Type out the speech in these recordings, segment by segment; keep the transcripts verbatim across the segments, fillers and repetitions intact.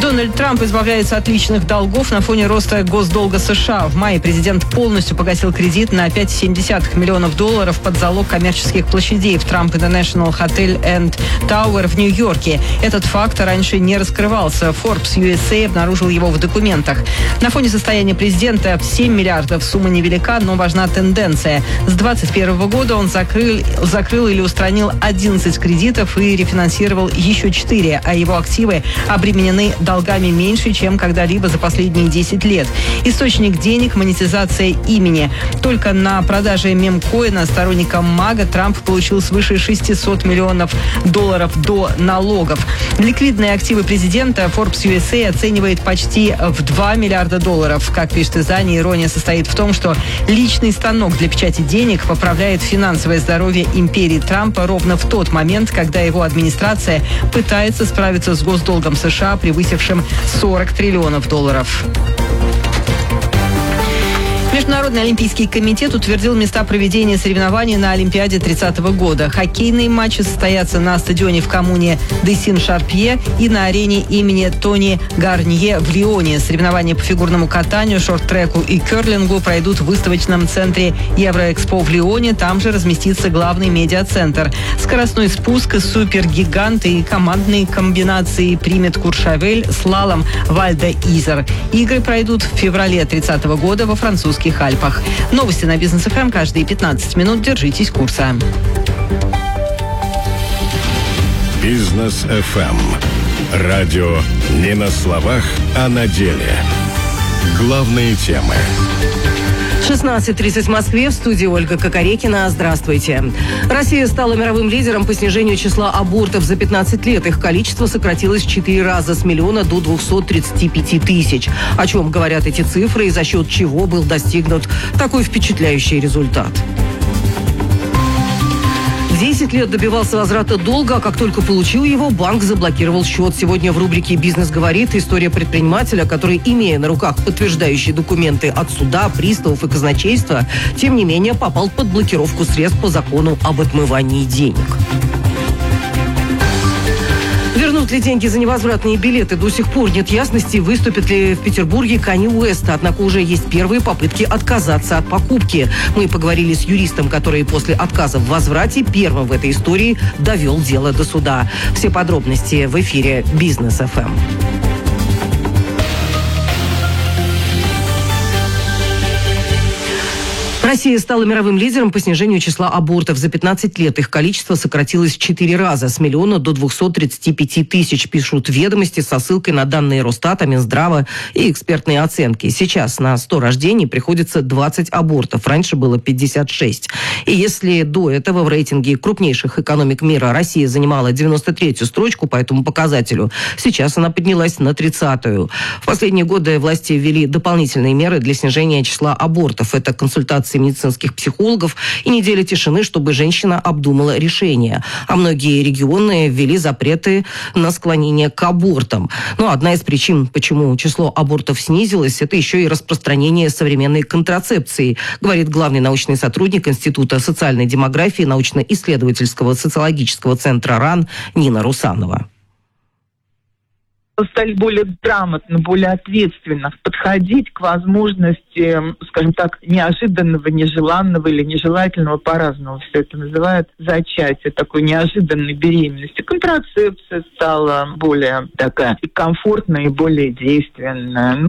Дональд Трамп избавляется от личных долгов на фоне роста госдолга США. В мае президент полностью погасил кредит на пять целых семь десятых миллионов долларов под залог коммерческих площадей в Trump International Hotel and Tower в Нью-Йорке. Этот факт раньше не раскрывался. Forbes ю эс эй обнаружил его в документах. На фоне состояния президента семь миллиардов сумма невелика, но важна тенденция. С двадцать первого года он закрыл, закрыл или устранил одиннадцать кредитов и рефинансировал еще четыре, а его активы обременены долгами меньше, чем когда-либо за последние десять лет. Источник денег – монетизация имени. Только на продаже мемкоина сторонникам МАГА Трамп получил свыше шестьсот миллионов долларов до налогов. Ликвидные активы президента Forbes ю эс эй оценивает почти в два миллиарда долларов. Как пишет издание, ирония состоит в том, что личный станок для печати денег поправляет финансовое здоровье империи Трампа ровно в тот момент, когда его администрация пытается справиться с госдолгом США, превысившим сорок триллионов долларов. Международный олимпийский комитет утвердил места проведения соревнований на Олимпиаде тридцатого года. Хоккейные матчи состоятся на стадионе в коммуне Десин-Шарпье и на арене имени Тони Гарнье в Лионе. Соревнования по фигурному катанию, шорт-треку и керлингу пройдут в выставочном центре Евроэкспо в Лионе. Там же разместится главный медиацентр. Скоростной спуск, супергигант и командные комбинации примет Куршавель, слалом Вальда-Изер. Игры пройдут в феврале тридцатого года во французских Альпах. Новости на Бизнес эф эм каждые пятнадцать минут. Держитесь курса. Бизнес эф эм. Радио не на словах, а на деле. Главные темы. шестнадцать тридцать в Москве. В студии Ольга Кокорекина. Здравствуйте. Россия стала мировым лидером по снижению числа абортов за пятнадцать лет. Их количество сократилось в четыре раза, с миллиона до двухсот тридцати пяти тысяч. О чем говорят эти цифры и за счет чего был достигнут такой впечатляющий результат? десять лет добивался возврата долга, а как только получил его, банк заблокировал счет. Сегодня в рубрике «Бизнес говорит» история предпринимателя, который, имея на руках подтверждающие документы от суда, приставов и казначейства, тем не менее попал под блокировку средств по закону об отмывании денег. Вернут ли деньги за невозвратные билеты? До сих пор нет ясности, выступит ли в Петербурге Канье Уэст. Однако уже есть первые попытки отказаться от покупки. Мы поговорили с юристом, который после отказа в возврате первым в этой истории довел дело до суда. Все подробности в эфире Бизнес эф эм. Россия стала мировым лидером по снижению числа абортов. За пятнадцать лет их количество сократилось в четыре раза, с миллиона до двухсот тридцати пяти тысяч, пишут «Ведомости» со ссылкой на данные Росстата, Минздрава и экспертные оценки. Сейчас на сто рождений приходится двадцать абортов, раньше было пятьдесят шесть. И если до этого в рейтинге крупнейших экономик мира Россия занимала девяносто третью строчку по этому показателю, сейчас она поднялась на тридцатую. В последние годы власти ввели дополнительные меры для снижения числа абортов. Это консультации медицинских психологов и неделя тишины, чтобы женщина обдумала решение. А многие регионы ввели запреты на склонение к абортам. Но одна из причин, почему число абортов снизилось, это еще и распространение современной контрацепции, говорит главный научный сотрудник Института социальной демографии научно-исследовательского социологического центра РАН Нина Русанова. Стали более грамотно, более ответственно подходить к возможности, скажем так, неожиданного, нежеланного или нежелательного, по-разному все это называют, зачатия, такой неожиданной беременности. Контрацепция стала более такая и комфортная, и более действенная.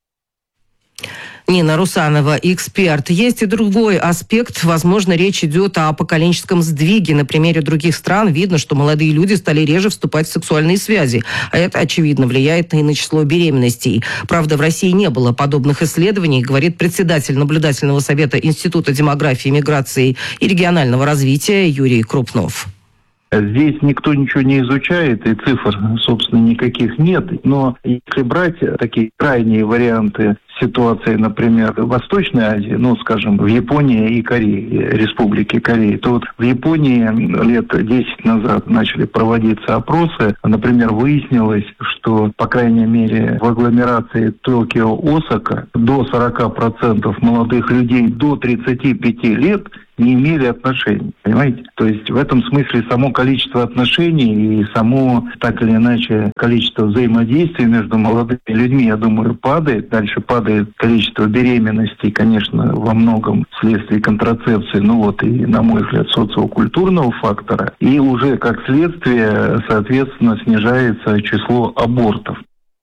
Нина Русанова, эксперт. Есть и другой аспект. Возможно, речь идет о поколенческом сдвиге. На примере других стран видно, что молодые люди стали реже вступать в сексуальные связи. А это, очевидно, влияет и на число беременностей. Правда, в России не было подобных исследований, говорит председатель наблюдательного совета Института демографии, миграции и регионального развития Юрий Крупнов. Здесь никто ничего не изучает, и цифр, собственно, никаких нет. Но если брать такие крайние варианты ситуации, например, в Восточной Азии, ну, скажем, в Японии и Корее, Республике Кореи, то вот в Японии лет десять назад начали проводиться опросы. Например, выяснилось, что, по крайней мере, в агломерации Токио-Осака до сорока процентов молодых людей до тридцати пяти лет не имели отношений, понимаете? То есть в этом смысле само количество отношений и само, так или иначе, количество взаимодействия между молодыми людьми, я думаю, падает. Дальше падает количество беременностей, конечно, во многом вследствие контрацепции, ну вот и, на мой взгляд, социокультурного фактора. И уже как следствие, соответственно, снижается число абортов.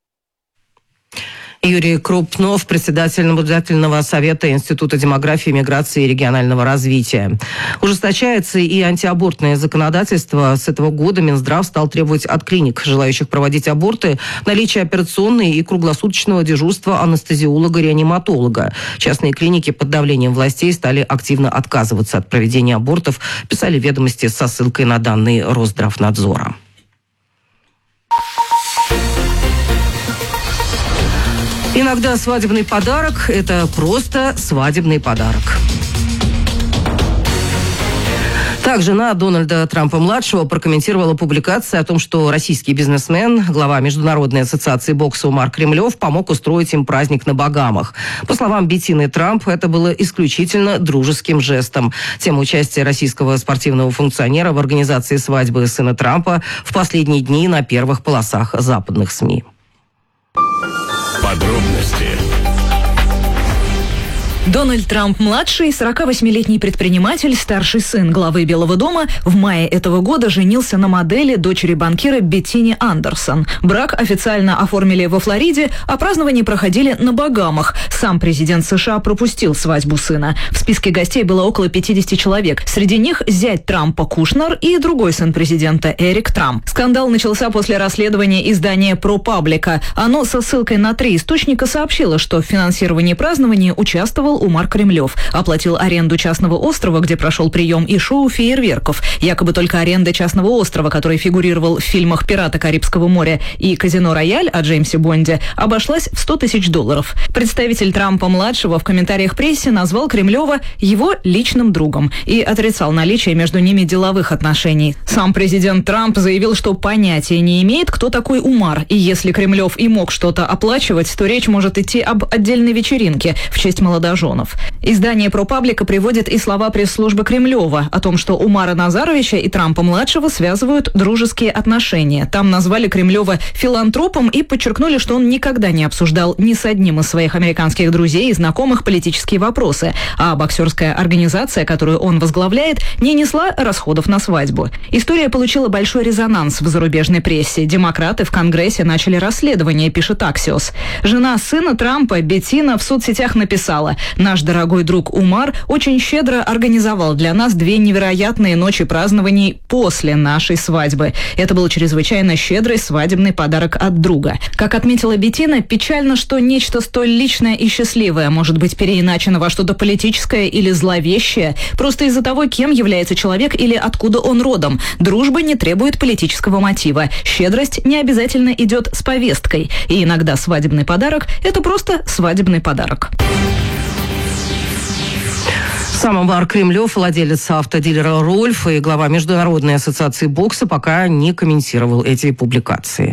Юрий Крупнов, председатель наблюдательного совета Института демографии, миграции и регионального развития. Ужесточается и антиабортное законодательство. С этого года Минздрав стал требовать от клиник, желающих проводить аборты, наличие операционной и круглосуточного дежурства анестезиолога-реаниматолога. Частные клиники под давлением властей стали активно отказываться от проведения абортов, писали ведомости со ссылкой на данные Росздравнадзора. Иногда свадебный подарок – это просто свадебный подарок. Так, жена Дональда Трампа-младшего прокомментировала публикацию о том, что российский бизнесмен, глава Международной ассоциации бокса Умар Кремлев, помог устроить им праздник на Багамах. По словам Беттины Трамп, это было исключительно дружеским жестом. Тема участия российского спортивного функционера в организации свадьбы сына Трампа в последние дни на первых полосах западных СМИ. Подробности. Дональд Трамп-младший, сорокавосьмилетний предприниматель, старший сын главы Белого дома, в мае этого года женился на модели дочери банкира Беттине Андерсон. Брак официально оформили во Флориде, а празднования проходили на Багамах. Сам президент США пропустил свадьбу сына. В списке гостей было около пятидесяти человек. Среди них зять Трампа Кушнер и другой сын президента Эрик Трамп. Скандал начался после расследования издания ProPublica. Оно со ссылкой на три источника сообщило, что в финансировании празднования участвовал Умар Кремлев, оплатил аренду частного острова, где прошел прием и шоу фейерверков. Якобы только аренда частного острова, который фигурировал в фильмах «Пираты Карибского моря» и «Казино Рояль» о Джеймсе Бонде, обошлась в сто тысяч долларов. Представитель Трампа-младшего в комментариях прессе назвал Кремлева его личным другом и отрицал наличие между ними деловых отношений. Сам президент Трамп заявил, что понятия не имеет, кто такой Умар, и если Кремлев и мог что-то оплачивать, то речь может идти об отдельной вечеринке в честь молодоженов. Издание ProPublica приводит и слова пресс-службы Кремлева о том, что Умара Назаровича и Трампа-младшего связывают дружеские отношения. Там назвали Кремлева филантропом и подчеркнули, что он никогда не обсуждал ни с одним из своих американских друзей и знакомых политические вопросы, а боксерская организация, которую он возглавляет, не несла расходов на свадьбу. История получила большой резонанс в зарубежной прессе. Демократы в Конгрессе начали расследование, пишет Axios. Жена сына Трампа, Беттина, в соцсетях написала: «Наш дорогой друг Умар очень щедро организовал для нас две невероятные ночи празднований после нашей свадьбы. Это был чрезвычайно щедрый свадебный подарок от друга». Как отметила Беттина, печально, что нечто столь личное и счастливое может быть переиначено во что-то политическое или зловещее просто из-за того, кем является человек или откуда он родом. Дружба не требует политического мотива. Щедрость не обязательно идет с повесткой. И иногда свадебный подарок – это просто свадебный подарок. Сам Умар Кремлев, владелец автодилера «Рольф» и глава Международной ассоциации бокса, пока не комментировал эти публикации.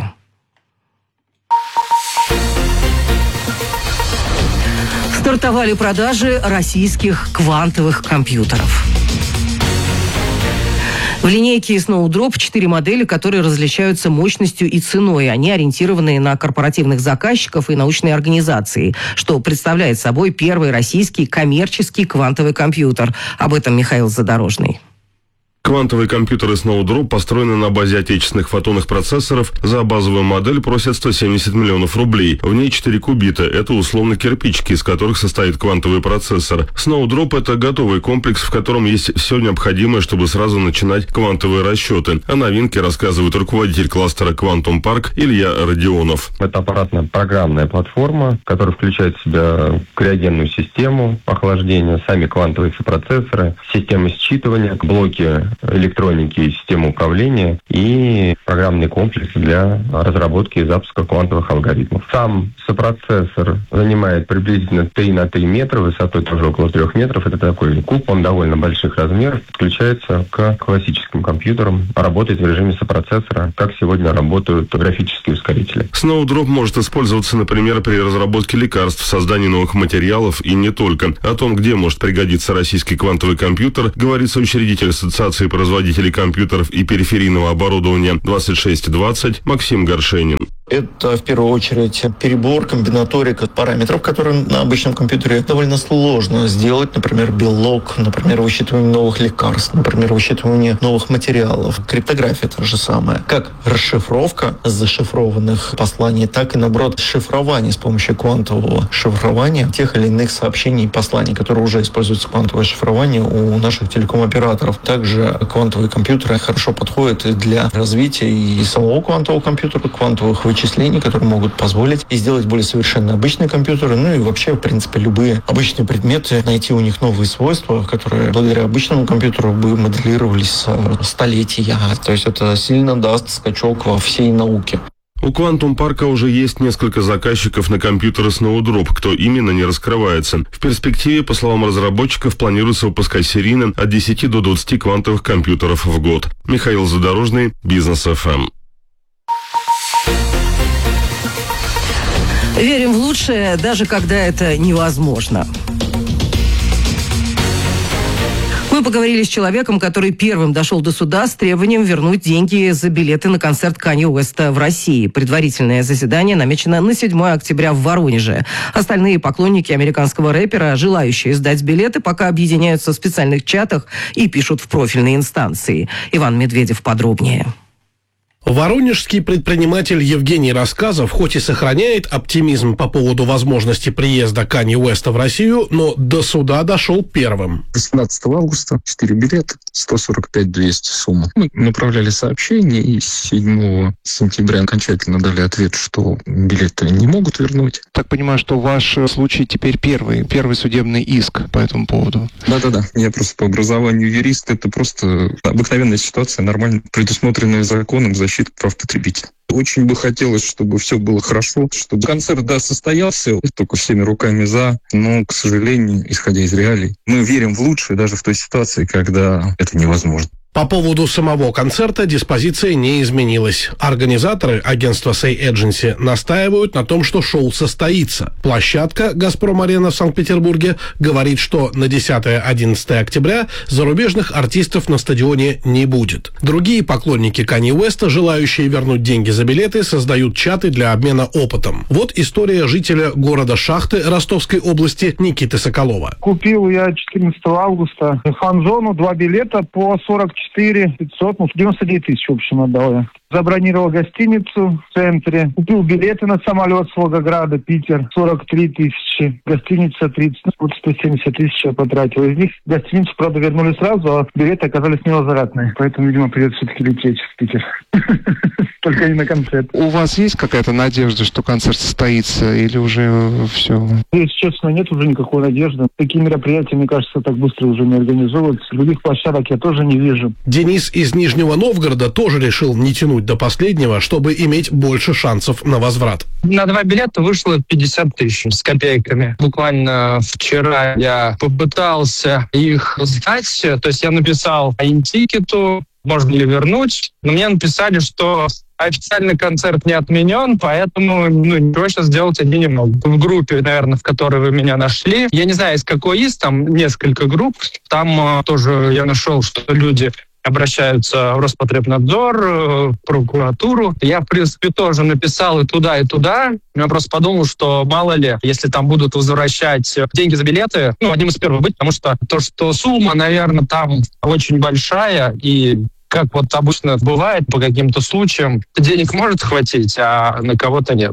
Стартовали продажи российских квантовых компьютеров. В линейке Snowdrop четыре модели, которые различаются мощностью и ценой. Они ориентированы на корпоративных заказчиков и научные организации, что представляет собой первый российский коммерческий квантовый компьютер. Об этом Михаил Задорожный. Квантовые компьютеры Snowdrop построены на базе отечественных фотонных процессоров. За базовую модель просят сто семьдесят миллионов рублей. В ней четыре кубита. Это условно кирпичики, из которых состоит квантовый процессор. Snowdrop – это готовый комплекс, в котором есть все необходимое, чтобы сразу начинать квантовые расчеты. О новинке рассказывает руководитель кластера Quantum Park Илья Родионов. Это аппаратная программная платформа, которая включает в себя криогенную систему охлаждения, сами квантовые процессоры, системы считывания, блоки электроники, системы управления и программный комплекс для разработки и запуска квантовых алгоритмов. Сам сопроцессор занимает приблизительно три на три метра, высотой тоже около трех метров. Это такой куб, он довольно больших размеров, подключается к классическим компьютерам, работает в режиме сопроцессора, как сегодня работают графические ускорители. Snowdrop может использоваться, например, при разработке лекарств, создании новых материалов и не только. О том, где может пригодиться российский квантовый компьютер, говорит соучредитель Ассоциации производителей компьютеров и периферийного оборудования двадцать шесть двадцать Максим Горшенин. Это, в первую очередь, перебор, комбинаторика параметров, которые на обычном компьютере довольно сложно сделать. Например, белок, например, высчитывание новых лекарств, например, высчитывание новых материалов. Криптография та же самая. Как расшифровка зашифрованных посланий, так и, наоборот, шифрование с помощью квантового шифрования тех или иных сообщений и посланий, которые уже используются квантовое шифрование у наших телеком-операторов. Также квантовые компьютеры хорошо подходят и для развития и самого квантового компьютера, квантовых вычислений, вычислений, которые могут позволить и сделать более совершенно обычные компьютеры, ну и вообще, в принципе, любые обычные предметы, найти у них новые свойства, которые благодаря обычному компьютеру бы моделировались столетия. То есть это сильно даст скачок во всей науке. У Quantum Park уже есть несколько заказчиков на компьютеры Snowdrop. Кто именно, не раскрывается. В перспективе, по словам разработчиков, планируется выпускать серийно от десяти до двадцати квантовых компьютеров в год. Михаил Задорожный, Бизнес эф эм. Верим в лучшее, даже когда это невозможно. Мы поговорили с человеком, который первым дошел до суда с требованием вернуть деньги за билеты на концерт Канье Уэста в России. Предварительное заседание намечено на седьмое октября в Воронеже. Остальные поклонники американского рэпера, желающие сдать билеты, пока объединяются в специальных чатах и пишут в профильные инстанции. Иван Медведев подробнее. Воронежский предприниматель Евгений Рассказов хоть и сохраняет оптимизм по поводу возможности приезда Канье Уэста в Россию, но до суда дошел первым. восемнадцатого августа четыре билета, сто сорок пять двести сумма. Мы направляли сообщение, и седьмого сентября окончательно дали ответ, что билеты не могут вернуть. Так понимаю, что ваш случай теперь первый, первый судебный иск по этому поводу. Да-да-да, я просто по образованию юрист, это просто обыкновенная ситуация, нормально предусмотренная законом защита прав потребителя. Очень бы хотелось, чтобы все было хорошо, чтобы концерт, да, состоялся, только всеми руками за, но, к сожалению, исходя из реалий, мы верим в лучшее даже в той ситуации, когда это невозможно. По поводу самого концерта диспозиция не изменилась. Организаторы, агентства Say Agency, настаивают на том, что шоу состоится. Площадка «Газпром-арена» в Санкт-Петербурге говорит, что на десятое-одиннадцатое октября зарубежных артистов на стадионе не будет. Другие поклонники Канье Уэста, желающие вернуть деньги за билеты, создают чаты для обмена опытом. Вот история жителя города Шахты Ростовской области Никиты Соколова. Купил я четырнадцатого августа фан-зону, два билета по сорок четыре пятьсот, ну, девяносто девять тысяч, в общем, отдал я. Забронировал гостиницу в центре, купил билеты на самолет с Волгограда, Питер, сорок три тысячи, гостиница тридцать, ну, вот сто семьдесят тысяч я потратил. Из них гостиницу, правда, вернули сразу, а билеты оказались невозвратные. Поэтому, видимо, придется все-таки лететь в Питер. Только не на концерт. У вас есть какая-то надежда, что концерт состоится, или уже все? Если честно, нет уже никакой надежды. Такие мероприятия, мне кажется, так быстро уже не организовываются. Других площадок я тоже не вижу. Денис из Нижнего Новгорода тоже решил не тянуть до последнего, чтобы иметь больше шансов на возврат. На два билета вышло пятьдесят тысяч с копейками. Буквально вчера я попытался их сдать, то есть я написал интикету, можно ли вернуть, но мне написали, что официальный концерт не отменен, поэтому ну, ничего сейчас сделать они не могут. В группе, наверное, в которой вы меня нашли, я не знаю, из какой есть, там несколько групп, там э, тоже я нашел, что люди обращаются в Роспотребнадзор, в прокуратуру. Я, в принципе, тоже написал и туда, и туда. Я просто подумал, что мало ли, если там будут возвращать деньги за билеты, ну, одним из первых быть, потому что то, что сумма, наверное, там очень большая, и как вот обычно бывает по каким-то случаям, денег может хватить, а на кого-то нет.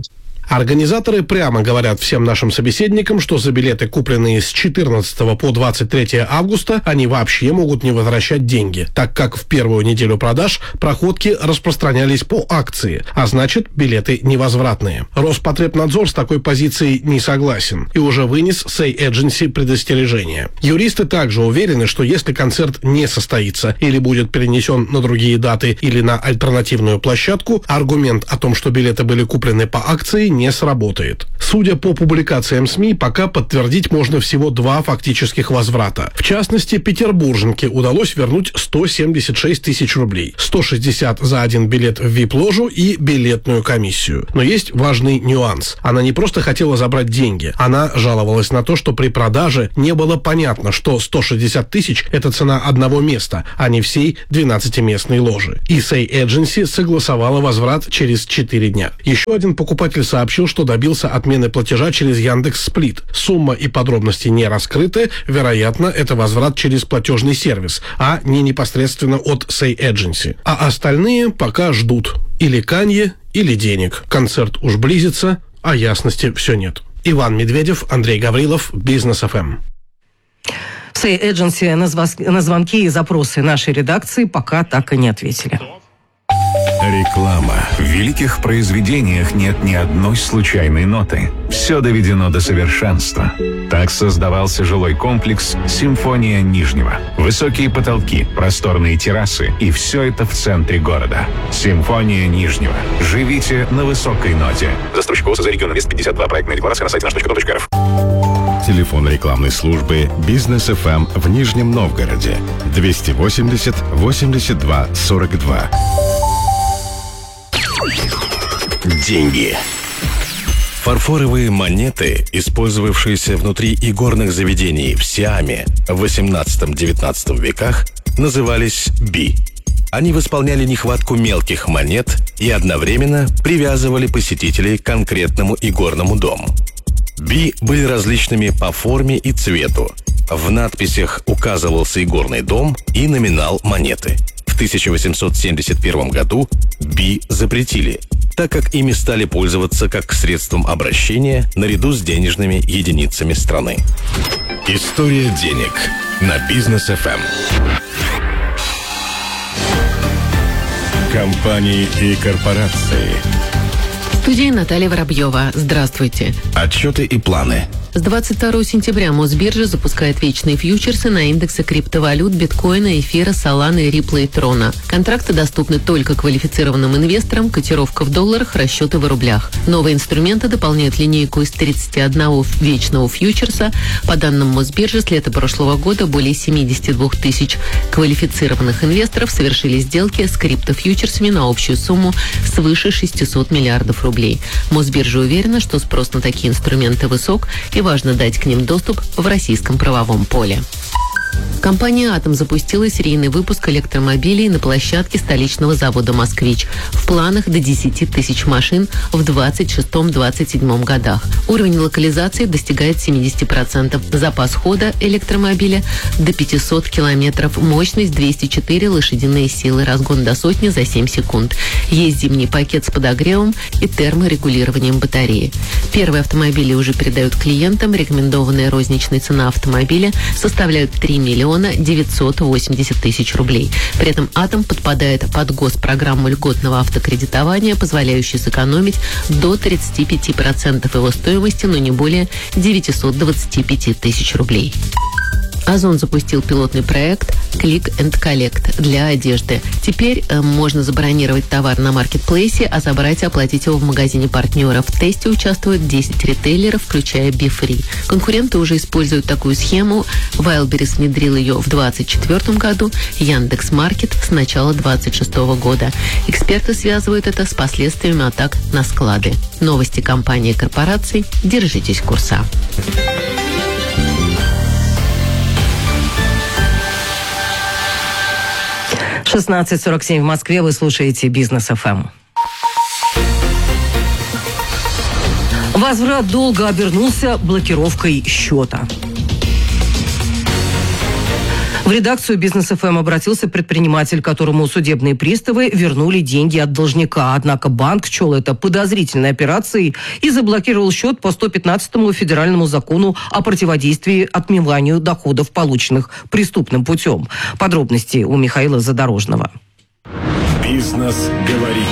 Организаторы прямо говорят всем нашим собеседникам, что за билеты, купленные с четырнадцатого по двадцать третье августа, они вообще могут не возвращать деньги, так как в первую неделю продаж проходки распространялись по акции, а значит, билеты невозвратные. Роспотребнадзор с такой позицией не согласен и уже вынес Say Agency предостережение. Юристы также уверены, что если концерт не состоится или будет перенесен на другие даты или на альтернативную площадку, аргумент о том, что билеты были куплены по акции, не сработает. Судя по публикациям СМИ, пока подтвердить можно всего два фактических возврата. В частности, петербурженке удалось вернуть сто семьдесят шесть тысяч рублей, сто шестьдесят за один билет в ви ай пи-ложу и билетную комиссию. Но есть важный нюанс. Она не просто хотела забрать деньги, она жаловалась на то, что при продаже не было понятно, что сто шестьдесят тысяч – это цена одного места, а не всей двенадцатиместной ложи. И Say Agency согласовала возврат через четыре дня. Еще один покупатель сообщил, что добился отмены платежа через Яндекс.Сплит. Сумма и подробности не раскрыты, вероятно, это возврат через платежный сервис, а не непосредственно от Say Agency. А остальные пока ждут или Канье, или денег. Концерт уж близится, а ясности все нет. Иван Медведев, Андрей Гаврилов, Бизнес эф эм. Say Agency на, зваз... на звонки и запросы нашей редакции пока так и не ответили. Реклама. В великих произведениях нет ни одной случайной ноты. Все доведено до совершенства. Так создавался жилой комплекс «Симфония Нижнего». Высокие потолки, просторные террасы и все это в центре города. «Симфония Нижнего». Живите на высокой ноте. Застройщик ООО «За регион Инвест пятьдесят два». Проектная декларация на сайте наш точка ком точка эр эф. Телефон рекламной службы «Бизнес эф эм» в Нижнем Новгороде. двести восемьдесят восемьдесят два сорок два. Деньги. Фарфоровые монеты, использовавшиеся внутри игорных заведений в Сиаме в восемнадцатом-девятнадцатом веках, назывались би. Они восполняли нехватку мелких монет и одновременно привязывали посетителей к конкретному игорному дому. Би были различными по форме и цвету. В надписях указывался игорный дом и номинал монеты. В тысяча восемьсот семьдесят первом году би запретили, так как ими стали пользоваться как средством обращения наряду с денежными единицами страны. История денег на Бизнес эф эм. Компании и корпорации. В студии Наталья Воробьева. Здравствуйте. Отчеты и планы. С двадцать второго сентября Мосбиржа запускает вечные фьючерсы на индексы криптовалют биткоина, эфира, солана, рипла и трона. Контракты доступны только квалифицированным инвесторам, котировка в долларах, расчеты в рублях. Новые инструменты дополняют линейку из тридцати одного вечного фьючерса. По данным Мосбиржи, с лета прошлого года более семьдесят два тысяч квалифицированных инвесторов совершили сделки с криптофьючерсами на общую сумму свыше шестисот миллиардов рублей. Мосбиржа уверена, что спрос на такие инструменты высок и важно дать к ним доступ в российском правовом поле. Компания «Атом» запустила серийный выпуск электромобилей на площадке столичного завода «Москвич». В планах до десяти тысяч машин в двадцать шестом — двадцать седьмом годах. Уровень локализации достигает семьдесят процентов. Запас хода электромобиля до пятисот километров. Мощность двести четыре лошадиные силы. Разгон до сотни за семь секунд. Есть зимний пакет с подогревом и терморегулированием батареи. Первые автомобили уже передают клиентам. Рекомендованная розничная цена автомобиля составляет три миллиона девятьсот восемьдесят тысяч рублей. При этом «Атом» подпадает под госпрограмму льготного автокредитования, позволяющую сэкономить до тридцати пяти процентов его стоимости, но не более девятисот двадцати пяти тысяч рублей. Озон запустил пилотный проект Click and Collect для одежды. Теперь э, можно забронировать товар на маркетплейсе, а забрать и оплатить его в магазине партнера. В тесте участвуют десять ритейлеров, включая BeFree. Конкуренты уже используют такую схему. Wildberries внедрил ее в двадцать четвёртом году, Яндекс.Маркет с начала двадцать шестого года. Эксперты связывают это с последствиями атак на склады. Новости компании и корпораций. Держитесь курса. шестнадцать сорок семь в Москве. Вы слушаете Бизнес эф эм. Возврат долга обернулся блокировкой счета. В редакцию «Бизнес эф эм» обратился предприниматель, которому судебные приставы вернули деньги от должника. Однако банк счел это подозрительной операцией и заблокировал счет по сто пятнадцатому федеральному закону о противодействии отмыванию доходов, полученных преступным путем. Подробности у Михаила Задорожного. Бизнес говорит.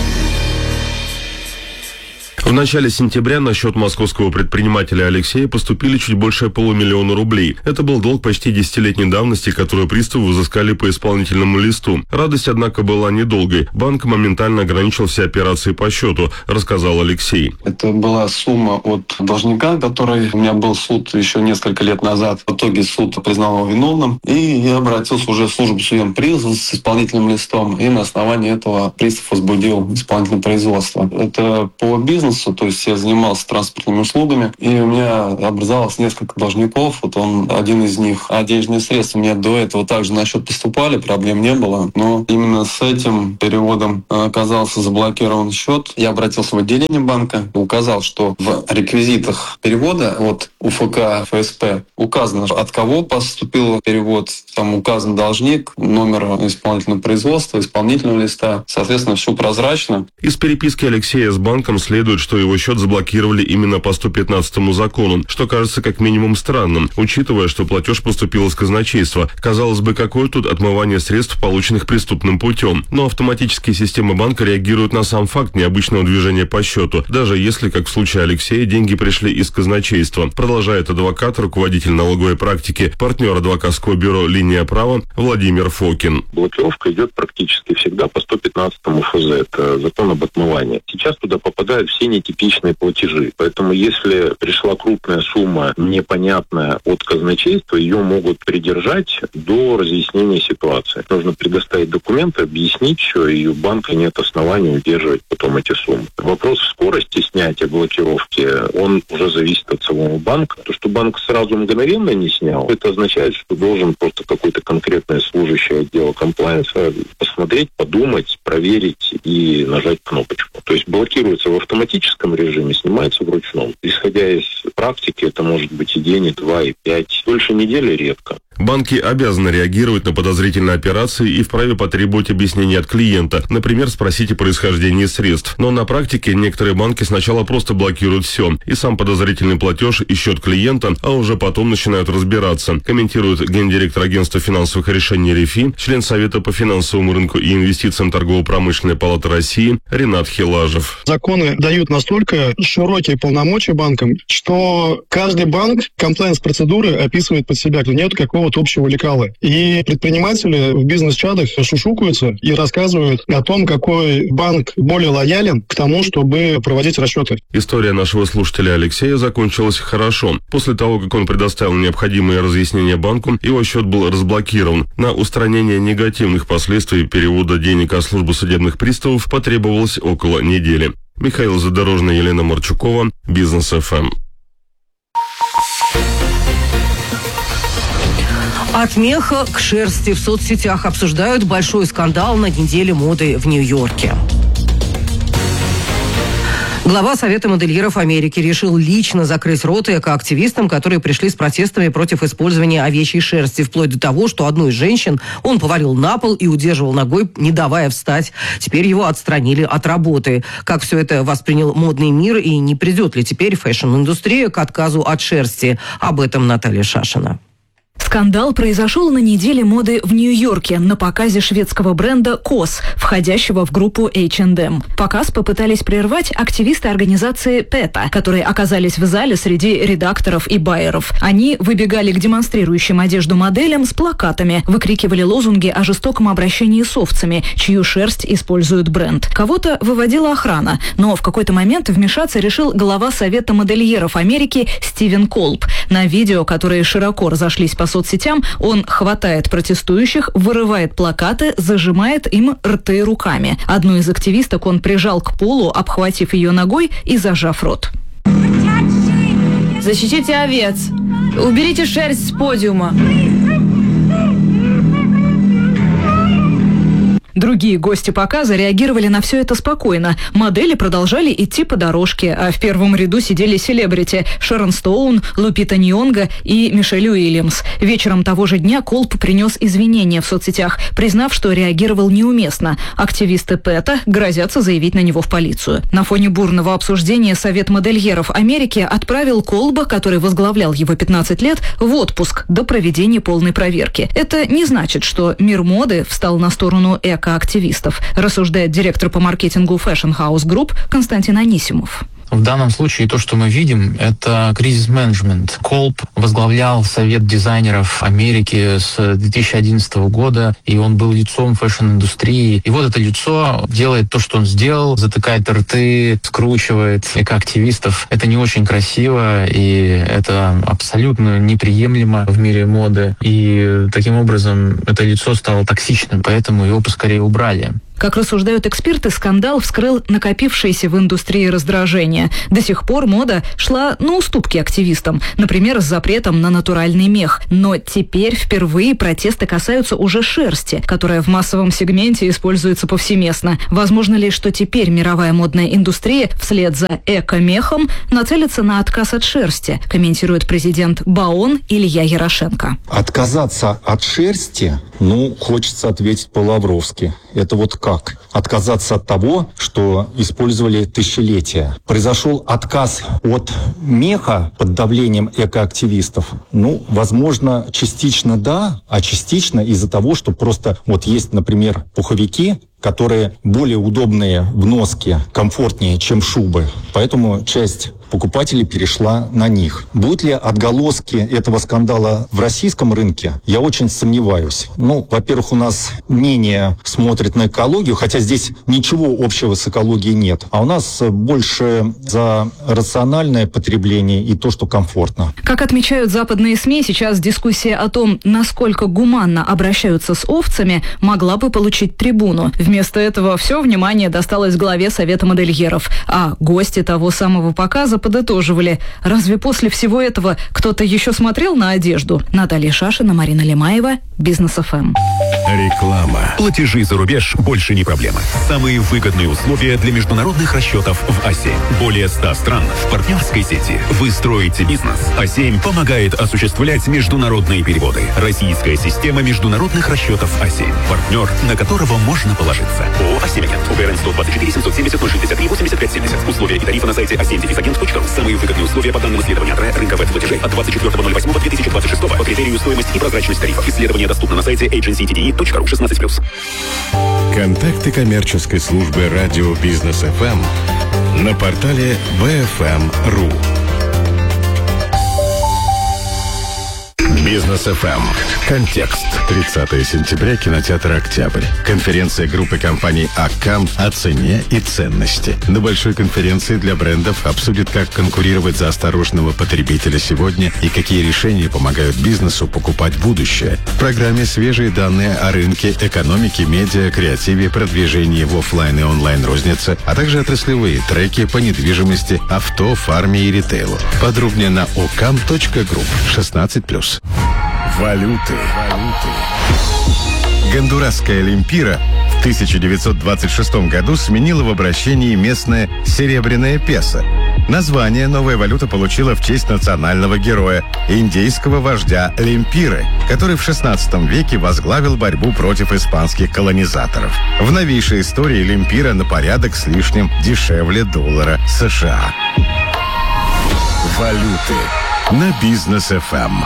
В начале сентября на счет московского предпринимателя Алексея поступили чуть больше полумиллиона рублей. Это был долг почти десятилетней давности, который приставы взыскали по исполнительному листу. Радость, однако, была недолгой. Банк моментально ограничил все операции по счету, рассказал Алексей. Это была сумма от должника, который у меня был суд еще несколько лет назад. В итоге суд признал его виновным, и я обратился уже в службу судебного приставов с исполнительным листом, и на основании этого пристав возбудил исполнительное производство. Это по бизнесу. То есть я занимался транспортными услугами, и у меня образовалось несколько должников. Вот он один из них. А денежные средства у меня до этого также на счет поступали, проблем не было. Но именно с этим переводом оказался заблокирован счет. Я обратился в отделение банка, указал, что в реквизитах перевода от у эф ка эф эс пэ указано, от кого поступил перевод. Там указан должник, номер исполнительного производства, исполнительного листа. Соответственно, все прозрачно. Из переписки Алексея с банком следует, что его счет заблокировали именно по сто пятнадцатому закону, что кажется как минимум странным, учитывая, что платеж поступил из казначейства. Казалось бы, какое тут отмывание средств, полученных преступным путем. Но автоматические системы банка реагируют на сам факт необычного движения по счету, даже если, как в случае Алексея, деньги пришли из казначейства. Продолжает адвокат, руководитель налоговой практики, партнер адвокатского бюро «Линия права» Владимир Фокин. Блокировка идет практически всегда по сто пятнадцатому эф зэ, это закон об отмывании. Сейчас туда попадают все нетипичные платежи. Поэтому если пришла крупная сумма, непонятная от казначейства, ее могут придержать до разъяснения ситуации. Нужно предоставить документы, объяснить все, и у банка нет оснований удерживать потом эти суммы. Вопрос скорости снятия блокировки, он уже зависит от самого банка. То, что банк сразу мгновенно не снял, это означает, что должен просто какой-то конкретный служащий отдела комплайенса посмотреть, подумать, проверить и нажать кнопочку. То есть блокируется в автоматическом режиме, снимается в ручном. Исходя из практики, это может быть и день, и два, и пять. Дольше недели редко. Банки обязаны реагировать на подозрительные операции и вправе потребовать объяснения от клиента, например, спросить о происхождении средств. Но на практике некоторые банки сначала просто блокируют все, и сам подозрительный платеж, и счет клиента, а уже потом начинают разбираться, комментирует гендиректор агентства финансовых решений РИФИ, член Совета по финансовому рынку и инвестициям Торгово-промышленной палаты России Ренат Хилажев. Законы дают настолько широкие полномочия банкам, что каждый банк комплайенс-процедуры описывает под себя, нет какого общего лекала. И предприниматели в бизнес-чатах шушукаются и рассказывают о том, какой банк более лоялен к тому, чтобы проводить расчеты. История нашего слушателя Алексея закончилась хорошо. После того, как он предоставил необходимые разъяснения банку, его счет был разблокирован. На устранение негативных последствий перевода денег от службы судебных приставов потребовалось около недели. Михаил Задорожный, Елена Марчукова, Бизнес эф эм. От меха к шерсти в соцсетях обсуждают большой скандал на неделе моды в Нью-Йорке. Глава Совета модельеров Америки решил лично закрыть рот экоактивистам, которые пришли с протестами против использования овечьей шерсти, вплоть до того, что одну из женщин он повалил на пол и удерживал ногой, не давая встать. Теперь его отстранили от работы. Как все это воспринял модный мир и не придет ли теперь фэшн-индустрия к отказу от шерсти? Об этом Наталья Шашина. Скандал произошел на неделе моды в Нью-Йорке на показе шведского бренда кос, входящего в группу эйч энд эм. Показ попытались прервать активисты организации пэта, которые оказались в зале среди редакторов и байеров. Они выбегали к демонстрирующим одежду моделям с плакатами, выкрикивали лозунги о жестоком обращении с овцами, чью шерсть использует бренд. Кого-то выводила охрана, но в какой-то момент вмешаться решил глава Совета модельеров Америки Стивен Колб. На видео, которые широко разошлись по соцсетям, он хватает протестующих, вырывает плакаты, зажимает им рты руками. Одну из активисток он прижал к полу, обхватив ее ногой и зажав рот. Защитите овец! Уберите шерсть с подиума! Другие гости показа реагировали на все это спокойно. Модели продолжали идти по дорожке, а в первом ряду сидели селебрити Шерон Стоун, Лупита Ньонго и Мишель Уильямс. Вечером того же дня Колб принес извинения в соцсетях, признав, что реагировал неуместно. Активисты ПЭТа грозятся заявить на него в полицию. На фоне бурного обсуждения Совет модельеров Америки отправил Колба, который возглавлял его пятнадцать лет, в отпуск до проведения полной проверки. Это не значит, что мир моды встал на сторону экоактивистов, рассуждает директор по маркетингу Fashion House Group Константин Анисимов. В данном случае то, что мы видим, это кризис-менеджмент. Колб возглавлял Совет дизайнеров Америки с две тысячи одиннадцатого года, и он был лицом фэшн-индустрии. И вот это лицо делает то, что он сделал, затыкает рты, скручивает экоактивистов. Это не очень красиво, и это абсолютно неприемлемо в мире моды. И таким образом это лицо стало токсичным, поэтому его поскорее убрали. Как рассуждают эксперты, скандал вскрыл накопившееся в индустрии раздражение. До сих пор мода шла на уступки активистам, например, с запретом на натуральный мех. Но теперь впервые протесты касаются уже шерсти, которая в массовом сегменте используется повсеместно. Возможно ли, что теперь мировая модная индустрия вслед за эко-мехом нацелится на отказ от шерсти, комментирует президент БАОН Илья Ярошенко. Отказаться от шерсти, ну, хочется ответить по-лавровски. Это вот как? Отказаться от того, что использовали тысячелетия. Произошел отказ от меха под давлением экоактивистов. Ну, возможно, частично да, а частично из-за того, что просто вот есть, например, пуховики, которые более удобные в носке, комфортнее, чем шубы. Поэтому часть покупателей перешла на них. Будут ли отголоски этого скандала в российском рынке? Я очень сомневаюсь. Ну, во-первых, у нас менее смотрят на экологию, хотя здесь ничего общего с экологией нет. А у нас больше за рациональное потребление и то, что комфортно. Как отмечают западные СМИ, сейчас дискуссия о том, насколько гуманно обращаются с овцами, могла бы получить трибуну. Вместо этого все внимание досталось главе Совета модельеров, а гости того самого показа подытоживали. Разве после всего этого кто-то еще смотрел на одежду? Наталья Шашина, Марина Лемаева, Бизнес эф эм. Реклама. Платежи за рубеж больше не проблема. Самые выгодные условия для международных расчетов в а семь. Более ста стран в партнерской сети. Вы строите бизнес. а семь помогает осуществлять международные переводы. Российская система международных расчетов а семь. Партнер, на которого можно положиться. ООО «а семь Агент». УГРН сто двадцать четыре семьсот семьдесят ноль шестьдесят три восемьдесят пять семьдесят. Условия и тарифы на сайте а семь агент точка ру. Самые выгодные условия по данным исследования от рынка веб-платежей от двадцать четвёртого ноль восьмого две тысячи двадцать шестого по критерию стоимость и прозрачность тарифов. Исследование доступно на сайте эйдженси ти ди и точка ру шестнадцать плюс. Контакты коммерческой службы радио Бизнес эф эм на портале вэ эф эм точка ру. Бизнес эф эм. Контекст. тридцатого сентября, кинотеатр «Октябрь». Конференция группы компаний «Акам» о цене и ценности. На большой конференции для брендов обсудят, как конкурировать за осторожного потребителя сегодня и какие решения помогают бизнесу покупать будущее. В программе свежие данные о рынке, экономике, медиа, креативе, продвижении в офлайн и онлайн рознице, а также отраслевые треки по недвижимости, авто, фарме и ритейлу. Подробнее на окам точка групп шестнадцать плюс. Валюты. Гондурасская лемпира в тысяча девятьсот двадцать шестом году сменила в обращении местное серебряное песо. Название новая валюта получила в честь национального героя, индейского вождя Лемпиры, который в шестнадцатом веке возглавил борьбу против испанских колонизаторов. В новейшей истории лемпира на порядок с лишним дешевле доллара США. Валюты на Бизнес эф эм.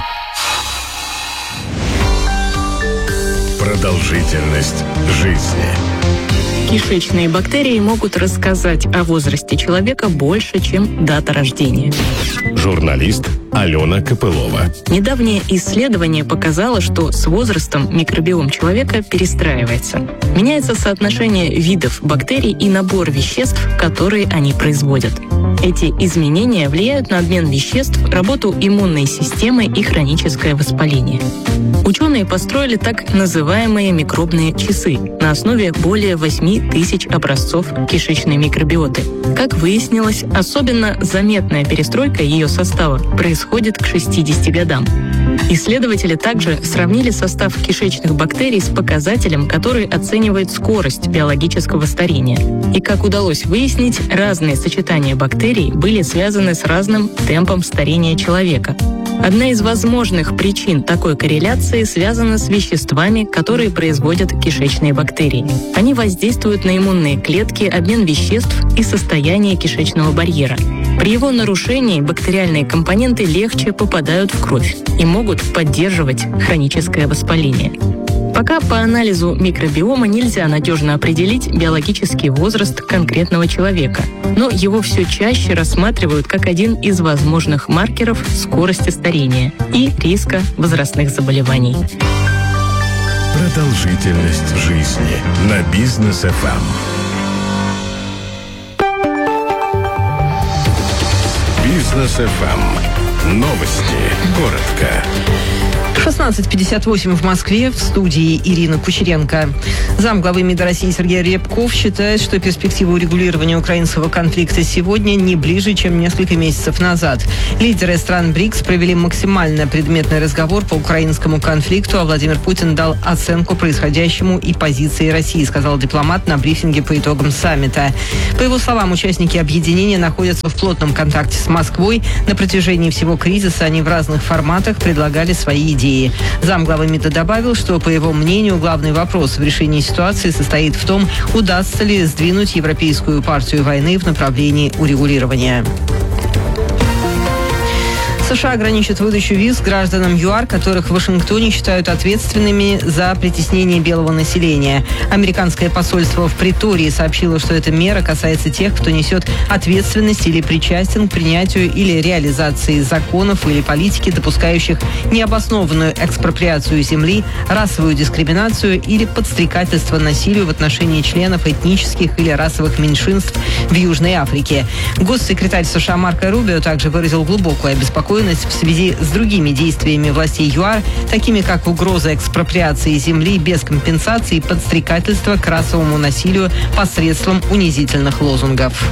Продолжительность жизни. Кишечные бактерии могут рассказать о возрасте человека больше, чем дата рождения. Журналист Алена Копылова. Недавнее исследование показало, что с возрастом микробиом человека перестраивается. Меняется соотношение видов бактерий и набор веществ, которые они производят. Эти изменения влияют на обмен веществ, работу иммунной системы и хроническое воспаление. Ученые построили так называемые микробные часы на основе более восьми тысяч образцов кишечной микробиоты. Как выяснилось, особенно заметная перестройка ее состава происходит к шестидесяти годам. Исследователи также сравнили состав кишечных бактерий с показателем, который оценивает скорость биологического старения. И, как удалось выяснить, разные сочетания бактерий были связаны с разным темпом старения человека. Одна из возможных причин такой корреляции связана с веществами, которые производят кишечные бактерии. Они воздействуют на иммунные клетки, обмен веществ и состояние кишечного барьера. При его нарушении бактериальные компоненты легче попадают в кровь и могут поддерживать хроническое воспаление. Пока по анализу микробиома нельзя надежно определить биологический возраст конкретного человека, но его все чаще рассматривают как один из возможных маркеров скорости старения и риска возрастных заболеваний. Продолжительность жизни на Бизнес эф эм. Бизнес эф эм. Новости. Коротко. шестнадцать пятьдесят восемь в Москве, в студии Ирина Кучеренко. Замглавы МИДа России Сергей Рябков считает, что перспектива урегулирования украинского конфликта сегодня не ближе, чем несколько месяцев назад. Лидеры стран БРИКС провели максимально предметный разговор по украинскому конфликту, а Владимир Путин дал оценку происходящему и позиции России, сказал дипломат на брифинге по итогам саммита. По его словам, участники объединения находятся в плотном контакте с Москвой. На протяжении всего кризиса они в разных форматах предлагали свои идеи. Замглавы МИДа добавил, что, по его мнению, главный вопрос в решении ситуации состоит в том, удастся ли сдвинуть Европейскую партию войны в направлении урегулирования. США ограничат выдачу виз гражданам ЮАР, которых в Вашингтоне считают ответственными за притеснение белого населения. Американское посольство в Претории сообщило, что эта мера касается тех, кто несет ответственность или причастен к принятию или реализации законов или политики, допускающих необоснованную экспроприацию земли, расовую дискриминацию или подстрекательство насилию в отношении членов этнических или расовых меньшинств в Южной Африке. Госсекретарь США Марко Рубио также выразил глубокую обеспокоенность в связи с другими действиями властей ЮАР, такими как угроза экспроприации земли без компенсации и подстрекательство к расовому насилию посредством унизительных лозунгов.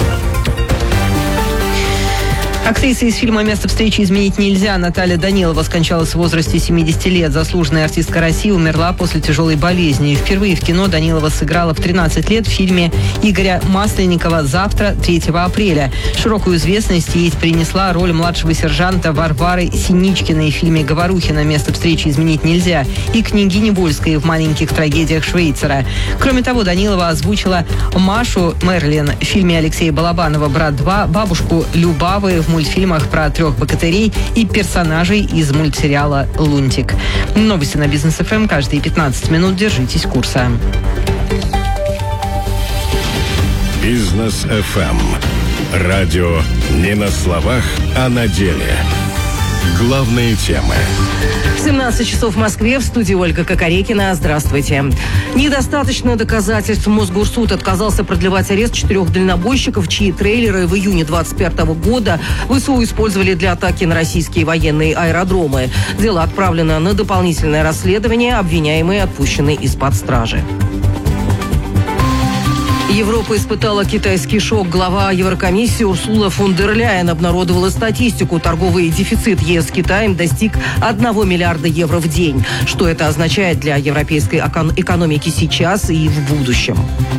Актриса из фильма «Место встречи изменить нельзя» Наталья Данилова скончалась в возрасте семидесяти лет. Заслуженная артистка России умерла после тяжелой болезни. Впервые в кино Данилова сыграла в тринадцать лет в фильме Игоря Масленникова «Завтра, третьего апреля». Широкую известность ей принесла роль младшего сержанта Варвары Синичкиной в фильме Говорухина «Место встречи изменить нельзя» и княгини Вольской в «Маленьких трагедиях Швейцара». Кроме того, Данилова озвучила Машу Мерлин в фильме Алексея Балабанова «Брат два», бабушку Любавы в мультфильмах про трех богатырей и персонажей из мультсериала «Лунтик». Новости на Бизнес эф эм каждые пятнадцать минут. Держитесь курса. Бизнес эф эм. Радио не на словах, а на деле. Главные темы. семнадцать часов в Москве, в студии Ольга Кокорекина. Здравствуйте. Недостаточно доказательств. Мосгорсуд отказался продлевать арест четырех дальнобойщиков, чьи трейлеры в июне двадцать пятого года ВСУ использовали для атаки на российские военные аэродромы. Дело отправлено на дополнительное расследование. Обвиняемые отпущены из-под стражи. Европа испытала китайский шок. Глава Еврокомиссии Урсула фон дер Ляйен обнародовала статистику. Торговый дефицит ЕС с Китаем достиг одного миллиарда евро в день. Что это означает для европейской экономики сейчас и в будущем?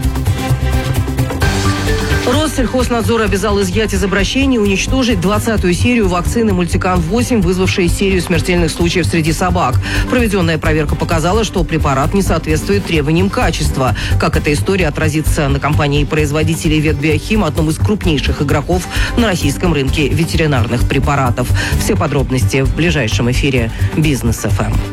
Россельхознадзор обязал изъять из обращения и уничтожить двадцатую серию вакцины Мультикан восемь, вызвавшей серию смертельных случаев среди собак. Проведенная проверка показала, что препарат не соответствует требованиям качества. Как эта история отразится на компании-производителей Ветбиохим, одном из крупнейших игроков на российском рынке ветеринарных препаратов. Все подробности в ближайшем эфире Бизнес эф эм.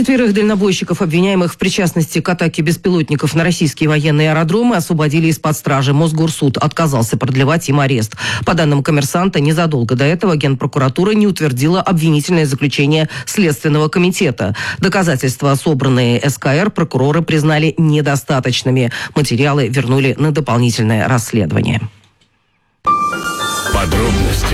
Четверых дальнобойщиков, обвиняемых в причастности к атаке беспилотников на российские военные аэродромы, освободили из-под стражи. Мосгорсуд отказался продлевать им арест. По данным «Коммерсанта», незадолго до этого Генпрокуратура не утвердила обвинительное заключение Следственного комитета. Доказательства, собранные эс ка эр, прокуроры признали недостаточными. Материалы вернули на дополнительное расследование. Подробности.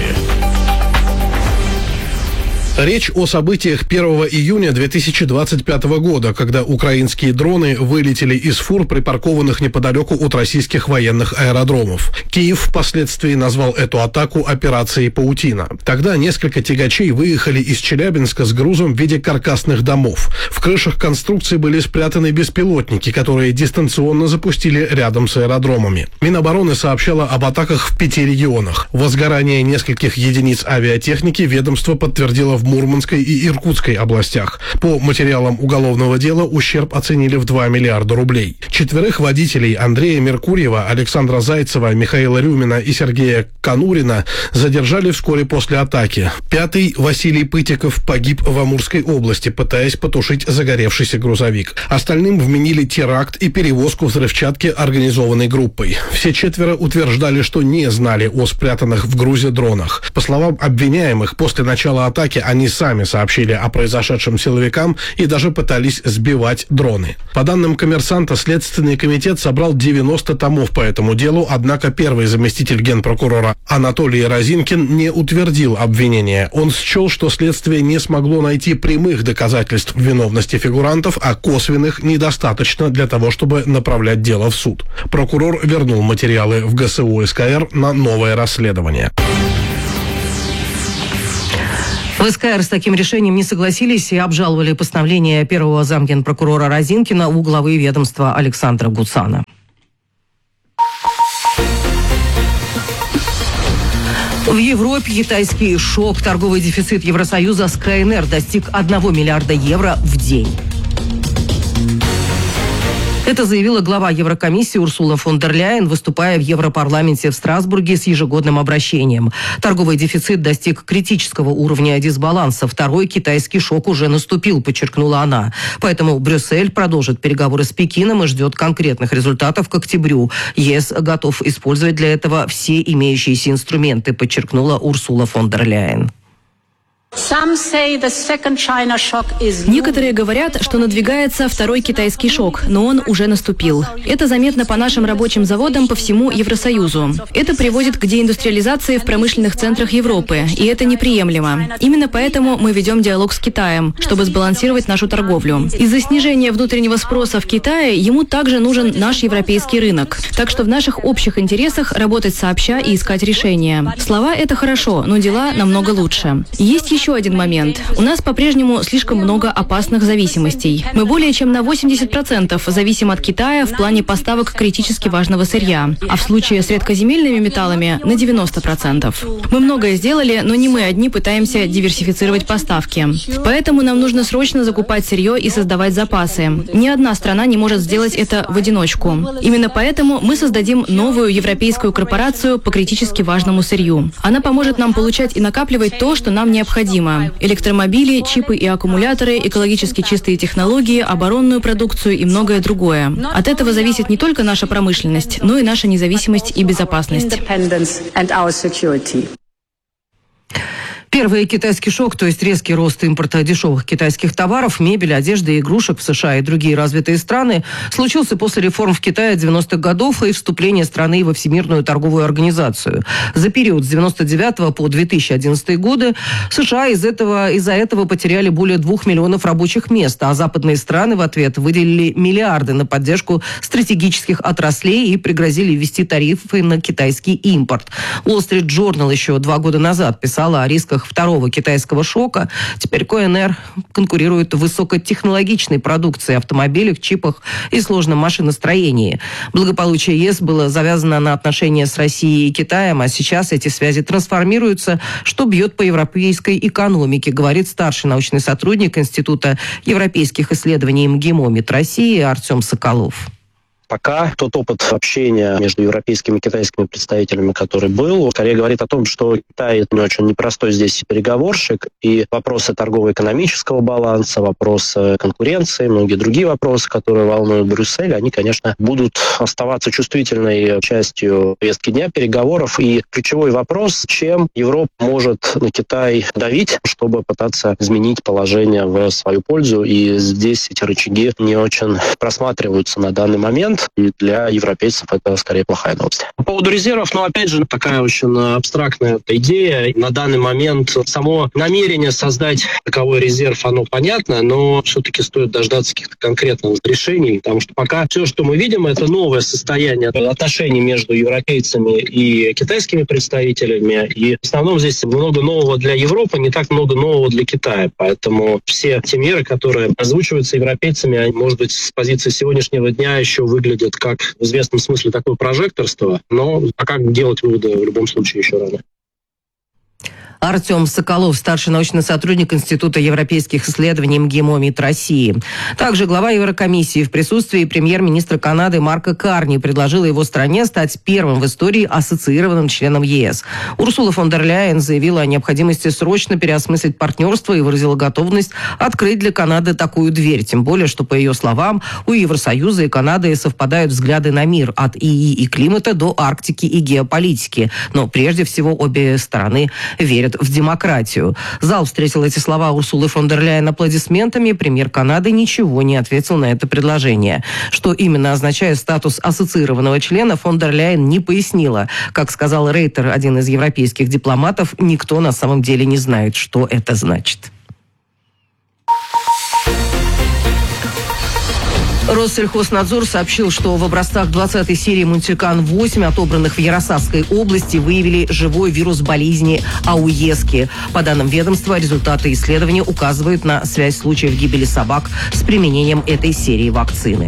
Речь о событиях первого июня две тысячи двадцать пятого года, когда украинские дроны вылетели из фур, припаркованных неподалеку от российских военных аэродромов. Киев впоследствии назвал эту атаку операцией «Паутина». Тогда несколько тягачей выехали из Челябинска с грузом в виде каркасных домов. В крышах конструкций были спрятаны беспилотники, которые дистанционно запустили рядом с аэродромами. Минобороны сообщало об атаках в пяти регионах. Возгорание нескольких единиц авиатехники ведомство подтвердило в в Мурманской и Иркутской областях. По материалам уголовного дела ущерб оценили в два миллиарда рублей. Четверых водителей Андрея Меркурьева, Александра Зайцева, Михаила Рюмина и Сергея Конурина задержали вскоре после атаки. Пятый, Василий Пытиков, погиб в Амурской области, пытаясь потушить загоревшийся грузовик. Остальным вменили теракт и перевозку взрывчатки организованной группой. Все четверо утверждали, что не знали о спрятанных в грузе дронах. По словам обвиняемых, после начала атаки они сами сообщили о произошедшем силовикам и даже пытались сбивать дроны. По данным «Коммерсанта», Следственный комитет собрал девяносто томов по этому делу, однако первый заместитель генпрокурора Анатолий Розинкин не утвердил обвинения. Он счел, что следствие не смогло найти прямых доказательств виновности фигурантов, а косвенных недостаточно для того, чтобы направлять дело в суд. Прокурор вернул материалы в гэ эс у эс ка эр на новое расследование. В эс ка эр с таким решением не согласились и обжаловали постановление первого замгенпрокурора Розинкина у главы ведомства Александра Гуцана. В Европе китайский шок. Торговый дефицит Евросоюза с ка эн эр достиг одного миллиарда евро в день. Это заявила глава Еврокомиссии Урсула фон дер Ляйен, выступая в Европарламенте в Страсбурге с ежегодным обращением. Торговый дефицит достиг критического уровня дисбаланса. Второй китайский шок уже наступил, подчеркнула она. Поэтому Брюссель продолжит переговоры с Пекином и ждет конкретных результатов к октябрю. ЕС готов использовать для этого все имеющиеся инструменты, подчеркнула Урсула фон дер Ляйен. Некоторые говорят, что надвигается второй китайский шок, но он уже наступил. Это заметно по нашим рабочим заводам по всему Евросоюзу. Это приводит к деиндустриализации в промышленных центрах Европы, и это неприемлемо. Именно поэтому мы ведем диалог с Китаем, чтобы сбалансировать нашу торговлю. Из-за снижения внутреннего спроса в Китае ему также нужен наш европейский рынок. Так что в наших общих интересах работать сообща и искать решения. Слова – это хорошо, но дела намного лучше. Есть еще Еще один момент. У нас по-прежнему слишком много опасных зависимостей. Мы более чем на восемьдесят процентов зависим от Китая в плане поставок критически важного сырья, а в случае с редкоземельными металлами на девяносто процентов. Мы многое сделали, но не мы одни пытаемся диверсифицировать поставки. Поэтому нам нужно срочно закупать сырье и создавать запасы. Ни одна страна не может сделать это в одиночку. Именно поэтому мы создадим новую европейскую корпорацию по критически важному сырью. Она поможет нам получать и накапливать то, что нам необходимо. Электромобили, чипы и аккумуляторы, экологически чистые технологии, оборонную продукцию и многое другое. От этого зависит не только наша промышленность, но и наша независимость и безопасность. Первый китайский шок, то есть резкий рост импорта дешевых китайских товаров, мебели, одежды и игрушек в США и другие развитые страны, случился после реформ в Китае девяностых годов и вступления страны во Всемирную торговую организацию. За период с девяносто девятого по две тысячи одиннадцатый годы США из этого, из-за этого потеряли более двух миллионов рабочих мест, а западные страны в ответ выделили миллиарды на поддержку стратегических отраслей и пригрозили ввести тарифы на китайский импорт. Wall Street Journal еще два года назад писала о рисках второго китайского шока. Теперь ка эн эр конкурирует в высокотехнологичной продукции, автомобилях, чипах и сложном машиностроении. Благополучие ЕС было завязано на отношения с Россией и Китаем, а сейчас эти связи трансформируются, что бьет по европейской экономике, говорит старший научный сотрудник Института европейских исследований МГИМО МИД России Артем Соколов. Пока тот опыт общения между европейскими и китайскими представителями, который был, скорее говорит о том, что Китай очень непростой здесь переговорщик, и вопросы торгово-экономического баланса, вопросы конкуренции, многие другие вопросы, которые волнуют Брюссель, они, конечно, будут оставаться чувствительной частью повестки дня переговоров. И ключевой вопрос, чем Европа может на Китай давить, чтобы пытаться изменить положение в свою пользу. И здесь эти рычаги не очень просматриваются на данный момент. И для европейцев это скорее плохая новость. По поводу резервов, ну, опять же, такая очень абстрактная идея. На данный момент само намерение создать таковой резерв, оно понятно, но все-таки стоит дождаться каких-то конкретных решений, потому что пока все, что мы видим, это новое состояние отношений между европейцами и китайскими представителями. И в основном здесь много нового для Европы, не так много нового для Китая. Поэтому все те меры, которые озвучиваются европейцами, они, может быть, с позиции сегодняшнего дня еще выглядят выглядит как в известном смысле такое прожекторство, но а как делать выводы в любом случае еще рано. Артем Соколов, старший научный сотрудник Института европейских исследований МГИМО МИД России. Также глава Еврокомиссии в присутствии премьер-министра Канады Марка Карни предложила его стране стать первым в истории ассоциированным членом ЕС. Урсула фон дер Ляйен заявила о необходимости срочно переосмыслить партнерство и выразила готовность открыть для Канады такую дверь. Тем более, что, по ее словам, у Евросоюза и Канады совпадают взгляды на мир от ИИ и климата до Арктики и геополитики. Но прежде всего обе стороны верят в демократию. Зал встретил эти слова Урсулы фон дер Ляйен аплодисментами. Премьер Канады ничего не ответил на это предложение. Что именно означает статус ассоциированного члена, фон дер Ляйен не пояснила. Как сказал Рейтер, один из европейских дипломатов, никто на самом деле не знает, что это значит. Россельхознадзор сообщил, что в образцах двадцатой серии Мультикан восемь, отобранных в Ярославской области, выявили живой вирус болезни ауески. По данным ведомства, результаты исследования указывают на связь случаев гибели собак с применением этой серии вакцины.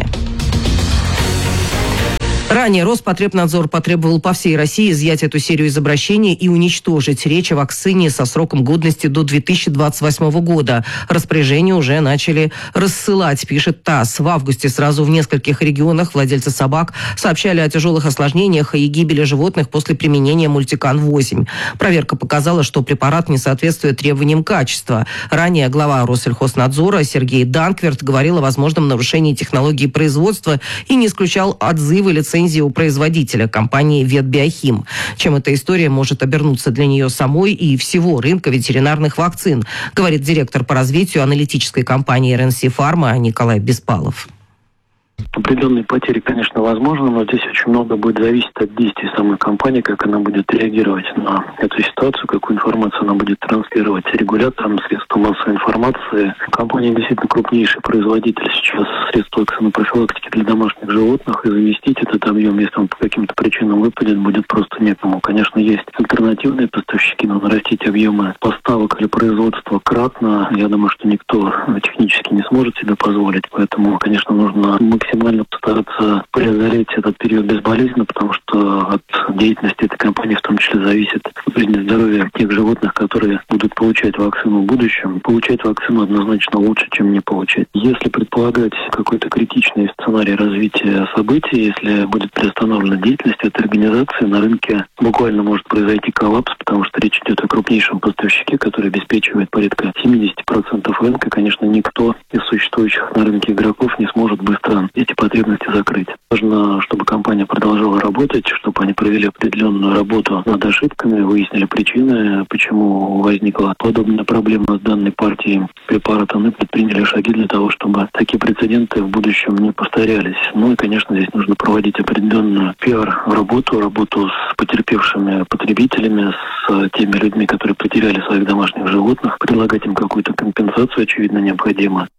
Ранее Роспотребнадзор потребовал по всей России изъять эту серию из обращения и уничтожить. Речь о вакцине со сроком годности до две тысячи двадцать восьмого года. Распоряжение уже начали рассылать, пишет ТАСС. В августе сразу в нескольких регионах владельцы собак сообщали о тяжелых осложнениях и гибели животных после применения Мультикан восемь. Проверка показала, что препарат не соответствует требованиям качества. Ранее глава Россельхознадзора Сергей Данкверт говорил о возможном нарушении технологии производства и не исключал отзывы лицензии у производителя, компании «Ветбиохим». Чем эта история может обернуться для нее самой и всего рынка ветеринарных вакцин, говорит директор по развитию аналитической компании эр эн си Pharma Николай Беспалов. Определенные потери, конечно, возможны, но здесь очень много будет зависеть от действий самой компании, как она будет реагировать на эту ситуацию, какую информацию она будет транслировать регуляторам, средствам массовой информации. Компания действительно крупнейший производитель сейчас средств вакцинопрофилактики для домашних животных, и заместить этот объем, если он по каким-то причинам выпадет, будет просто некому. Конечно, есть альтернативные поставщики, но нарастить объемы поставок или производства кратно, я думаю, что никто технически не сможет себе позволить, поэтому, конечно, нужно максимально постараться преодолеть этот период безболезненно, потому что от деятельности этой компании в том числе зависит жизнь и здоровье тех животных, которые будут получать вакцину в будущем. Получать вакцину однозначно лучше, чем не получать. Если предполагать какой-то критичный сценарий развития событий, если будет приостановлена деятельность этой организации, на рынке буквально может произойти коллапс, потому что речь идет о крупнейшем поставщике, который обеспечивает порядка семьдесят процентов рынка. Конечно, никто из существующих на рынке игроков не сможет быстро эти потребности закрыть. Важно, чтобы компания продолжала работать, чтобы они провели определенную работу над ошибками, выяснили причины, почему возникла подобная проблема с данной партией препарата, и предприняли шаги для того, чтобы такие прецеденты в будущем не повторялись. Ну и, конечно, здесь нужно проводить определенную пиар-работу, работу с потерпевшими потребителями, с теми людьми, которые потеряли своих домашних животных, предлагать им какую-то компенсацию, очевидно, необходимо.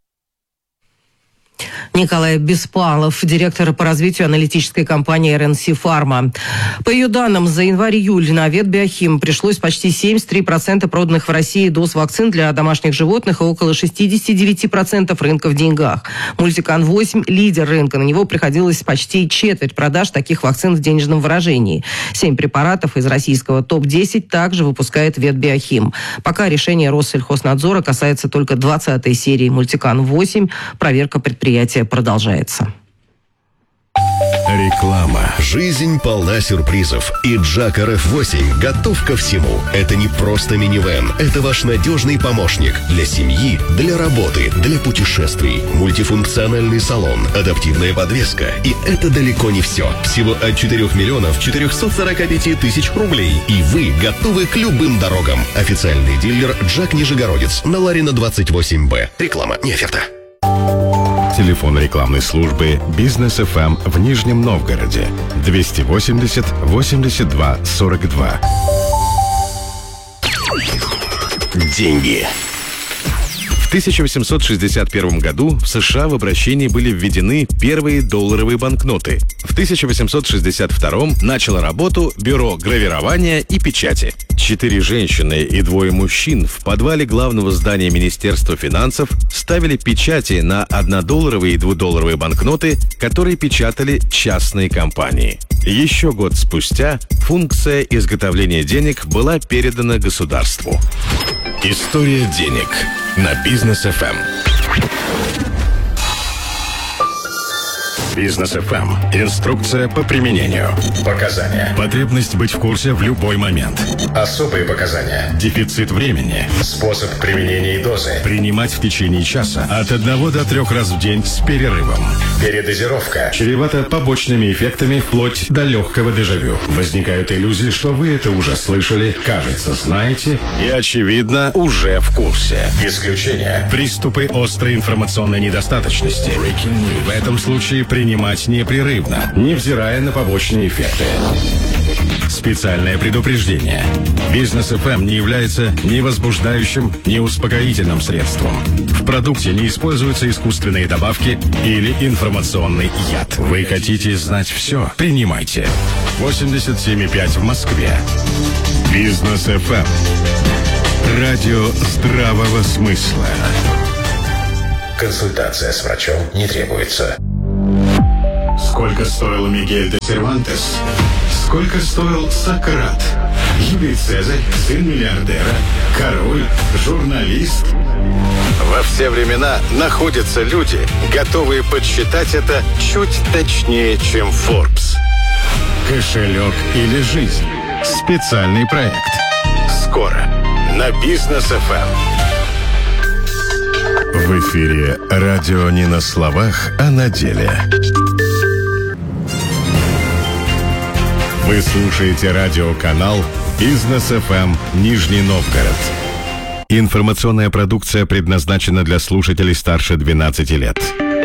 Николай Беспалов, директор по развитию аналитической компании эр эн си Pharma. По ее данным, за январь-июль на Ветбиохим пришлось почти семьдесят три процента проданных в России доз вакцин для домашних животных и около шестьдесят девять процентов рынка в деньгах. Мультикан восемь – лидер рынка. На него приходилось почти четверть продаж таких вакцин в денежном выражении. Семь препаратов из российского топ десять также выпускает Ветбиохим. Пока решение Россельхознадзора касается только двадцатой серии Мультикан восемь, проверка предприятия продолжается. Реклама. Жизнь полна сюрпризов, и Джак эр эф восемь готов ко всему. Это не просто минивэн, это ваш надежный помощник для семьи, для работы, для путешествий. Мультифункциональный салон, адаптивная подвеска. И это далеко не все. Всего от четырёх миллионов четырехсот сорока пяти тысяч рублей. И вы готовы к любым дорогам. Официальный дилер Джак Нижегородец на Ларина двадцать восемь бэ. Реклама, не оферта. Телефон рекламной службы «Бизнес эф эм» в Нижнем Новгороде двести восемьдесят восемьдесят два сорок два. Деньги. В тысяча восемьсот шестьдесят первом году в США в обращении были введены первые долларовые банкноты. В тысяча восемьсот шестьдесят втором начало работу Бюро гравирования и печати. Четыре женщины и двое мужчин в подвале главного здания Министерства финансов ставили печати на однодолларовые и двудолларовые банкноты, которые печатали частные компании. Еще год спустя функция изготовления денег была передана государству. История денег на Бизнес эф эм. Бизнес эф эм. Инструкция по применению. Показания. Потребность быть в курсе в любой момент. Особые показания. Дефицит времени. Способ применения и дозы. Принимать в течение часа от одного до трех раз в день с перерывом. Передозировка. Чревата побочными эффектами вплоть до легкого дежавю. Возникают иллюзии, что вы это уже слышали, кажется, знаете и, очевидно, уже в курсе. Исключение. Приступы острой информационной недостаточности. В этом случае принимать непрерывно, невзирая на побочные эффекты. Специальное предупреждение. Бизнес эф эм не является ни возбуждающим, ни успокоительным средством. В продукте не используются искусственные добавки или информационный яд. Вы хотите знать все? Принимайте. восемьдесят семь и пять в Москве. Бизнес эф эм. Радио здравого смысла. Консультация с врачом не требуется. Сколько стоил Мигель де Сервантес? Сколько стоил Сократ? Юлий Цезарь, сын миллиардера, король, журналист. Во все времена находятся люди, готовые подсчитать это чуть точнее, чем Forbes. Кошелек или жизнь? Специальный проект. Скоро на Бизнес эф эм. В эфире радио не на словах, а на деле. Вы слушаете радиоканал Бизнес эф эм Нижний Новгород. Информационная продукция предназначена для слушателей старше двенадцати лет.